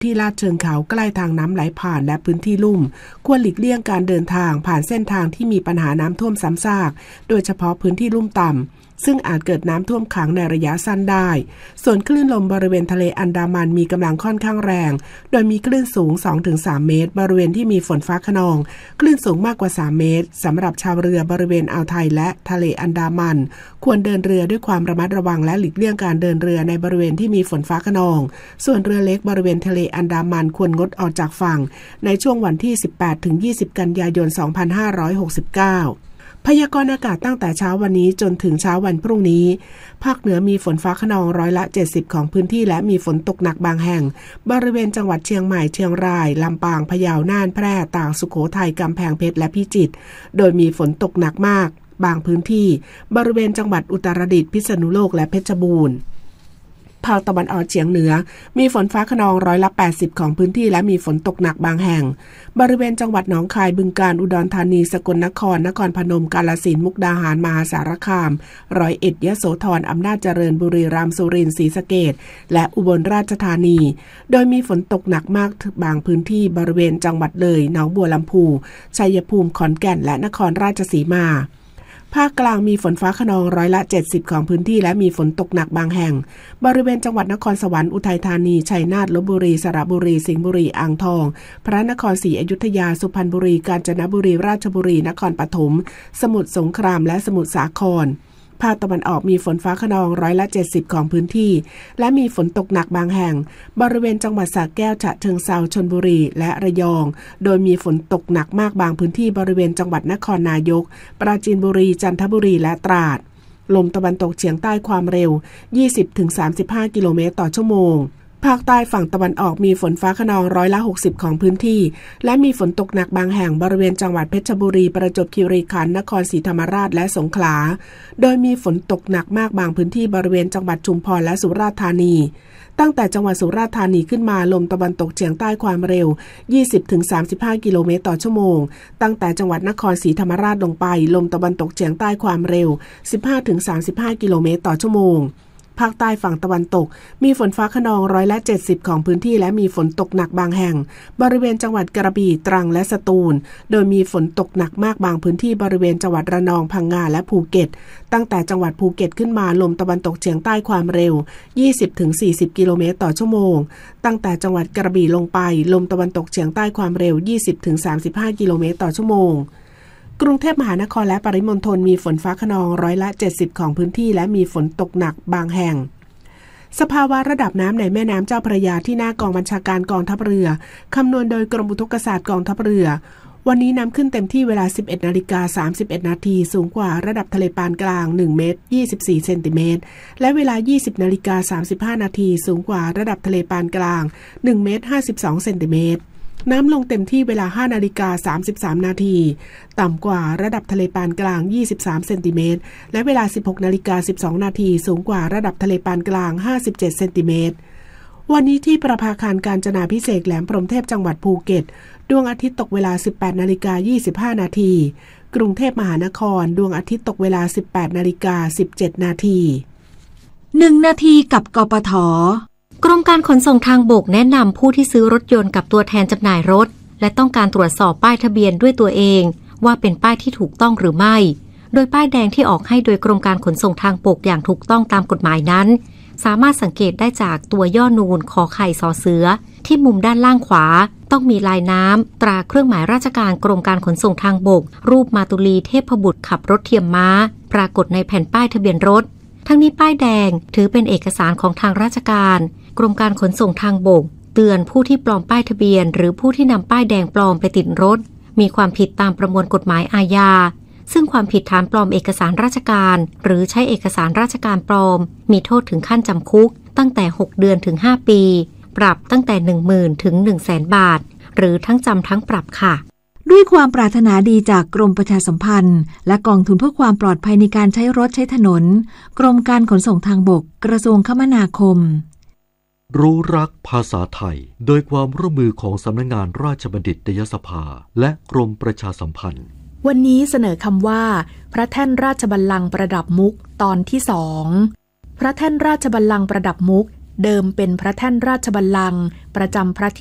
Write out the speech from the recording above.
ที่ลาดเชิงเขาใกล้ทางน้ำไหลผ่านและพื้นที่ลุ่มควรหลีกเลี่ยงการเดินทางผ่านเส้นทางที่มีปัญหาน้ำท่วมซ้ำซากโดยเฉพาะพื้นที่ลุ่มต่ำซึ่งอาจเกิดน้ำท่วมขังในระยะสั้นได้ส่วนคลื่นลมบริเวณทะเลอันดามันมีกำลังค่อนข้างแรงโดยมีคลื่นสูง 2-3 เมตรบริเวณที่มีฝนฟ้าคะนองคลื่นสูงมากกว่า3เมตรสำหรับชาวเรือบริเวณอ่าวไทยและทะเลอันดามันควรเดินเรือด้วยความระมัดระวังและหลีกเลี่ยงการเดินเรือในบริเวณที่มีฝนฟ้าคะนองส่วนเรือเล็กบริเวณทะเลอันดามันควรงดออกจากฝั่งในช่วงวันที่ 18-20 กันยายน 2569พยากรณ์อากาศตั้งแต่เช้าวันนี้จนถึงเช้าวันพรุ่งนี้ภาคเหนือมีฝนฟ้าคะนอง70%ของพื้นที่และมีฝนตกหนักบางแห่งบริเวณจังหวัดเชียงใหม่เชียงรายลำปางพะเยาน่านแพร่ตากสุโขทัยกำแพงเพชรและพิจิตรโดยมีฝนตกหนักมากบางพื้นที่บริเวณจังหวัดอุตรดิตถ์พิษณุโลกและเพชรบูรณ์ภาคตะวันออกเฉียงเหนือมีฝนฟ้าคะนอง80%ของพื้นที่และมีฝนตกหนักบางแห่งบริเวณจังหวัดหนองคายบึงกาฬอุดรธานีสกลนครนครพนมกาฬสินธุ์มุกดาหารมหาสารคามร้อยเอ็ดยโสธรอำนาจเจริญบุรีรัมย์สุรินทร์ศรีสะเกษและอุบลราชธานีโดยมีฝนตกหนักมากบางพื้นที่บริเวณจังหวัดเลยหนองบัวลำพูชัยภูมิขอนแก่นและนครราชสีมาภาคกลางมีฝนฟ้าคะนอง70%ของพื้นที่และมีฝนตกหนักบางแห่งบริเวณจังหวัดนครสวรรค์อุทัยธานีชัยนาทลพบุรีสระบุรีสิงห์บุรีอ่างทองพระนครศรีอยุธยาสุพรรณบุรีกาญจนบุรีราชบุรีนครปฐมสมุทรสงครามและสมุทรสาครภาคตะวันออกมีฝนฟ้าคะนอง70%ของพื้นที่และมีฝนตกหนักบางแห่งบริเวณจังหวัดสระแก้วฉะเชิงเทราชลบุรีและระยองโดยมีฝนตกหนักมากบางพื้นที่บริเวณจังหวัดนครนายกปราจีนบุรีจันทบุรีและตราดลมตะวันตกเฉียงใต้ความเร็ว 20-35 กิโลเมตรต่อชั่วโมงภาคใต้ฝั่งตะวันออกมีฝนฟ้าคะนอง60%ของพื้นที่และมีฝนตกหนักบางแห่งบริเวณจังหวัดเพชรบุรีประจวบคีรีขันธ์นครศรีธรรมราชและสงขลาโดยมีฝนตกหนักมากบางพื้นที่บริเวณจังหวัดชุมพรและสุราษฎร์ธานีตั้งแต่จังหวัดสุราษฎร์ธานีขึ้นมาลมตะวันตกเฉียงใต้ความเร็ว 20-35 กิโลเมตรต่อชั่วโมงตั้งแต่จังหวัดนครศรีธรรมราชลงไปลมตะวันตกเฉียงใต้ความเร็ว 15-35 กิโลเมตรต่อชั่วโมงภาคใต้ฝั่งตะวันตกมีฝนฟ้าคะนอง70%ของพื้นที่และมีฝนตกหนักบางแห่งบริเวณจังหวัดกระบี่ตรังและสตูลโดยมีฝนตกหนักมากบางพื้นที่บริเวณจังหวัดระนองพังงาและภูเก็ตตั้งแต่จังหวัดภูเก็ตขึ้นมาลมตะวันตกเฉียงใต้ความเร็ว 20-40 กิโลเมตรต่อชั่วโมงตั้งแต่จังหวัดกระบี่ลงไปลมตะวันตกเฉียงใต้ความเร็ว 20-35 กิโลเมตรต่อชั่วโมงกรุงเทพมหานครและปริมณฑลมีฝนฟ้าคะนอง70%ของพื้นที่และมีฝนตกหนักบางแห่งสภาวะระดับน้ำในแม่น้ำเจ้าพระยาที่หน้ากองบัญชาการกองทัพเรือคำนวณโดยกรมอุทกศาสตร์กองทัพเรือวันนี้น้ำขึ้นเต็มที่เวลา 11:31 นาทีสูงกว่าระดับทะเลปานกลาง1เมตร24เซนติเมตรและเวลา 20:35 นาทีสูงกว่าระดับทะเลปานกลาง1เมตร52เซนติเมตรน้ำลงเต็มที่เวลา 5:33 นาทีต่ำกว่าระดับทะเลปานกลาง23เซนติเมตรและเวลา 16:12 นาทีสูงกว่าระดับทะเลปานกลาง57เซนติเมตรวันนี้ที่ประภาคารกาญจนาภิเษกแหลมพรหมเทพจังหวัดภูเก็ตดวงอาทิตย์ตกเวลา 18:25 นาทีกรุงเทพมหานครดวงอาทิตย์ตกเวลา 18:17 นาที 1 นาทีกับกปท.กรมการขนส่งทางบกแนะนำผู้ที่ซื้อรถยนต์กับตัวแทนจำหน่ายรถและต้องการตรวจสอบป้ายทะเบียนด้วยตัวเองว่าเป็นป้ายที่ถูกต้องหรือไม่โดยป้ายแดงที่ออกให้โดยกรมการขนส่งทางบกอย่างถูกต้องตามกฎหมายนั้นสามารถสังเกตได้จากตัวย่อนูนขอไข่สอเสือที่มุมด้านล่างขวาต้องมีลายน้ำตราเครื่องหมายราชการกรมการขนส่งทางบกรูปมาตุลีเทพบุตรขับรถเทียมม้าปรากฏในแผ่นป้ายทะเบียนรถทั้งนี้ป้ายแดงถือเป็นเอกสารของทางราชการกรมการขนส่งทางบกเตือนผู้ที่ปลอมป้ายทะเบียนหรือผู้ที่นำป้ายแดงปลอมไปติดรถมีความผิดตามประมวลกฎหมายอาญาซึ่งความผิดฐานปลอมเอกสารราชการหรือใช้เอกสารราชการปลอมมีโทษถึงขั้นจำคุกตั้งแต่6เดือนถึง5ปีปรับตั้งแต่ 10,000 ถึง 100,000 บาทหรือทั้งจำทั้งปรับค่ะด้วยความปรารถนาดีจากกรมประชาสัมพันธ์และกองทุนเพื่อความปลอดภัยในการใช้รถใช้ถนนกรมการขนส่งทางบกกระทรวงคมนาคมรู้รักภาษาไทยโดยความร่วมมือของสำนักงานราชบัณฑิตยสภาและกรมประชาสัมพันธ์วันนี้เสนอคำว่าพระแท่นราชบัลลังก์ประดับมุกตอนที่2พระแท่นราชบัลลังก์ประดับมุกเดิมเป็นพระแท่นราชบัลลังก์ประจำพระ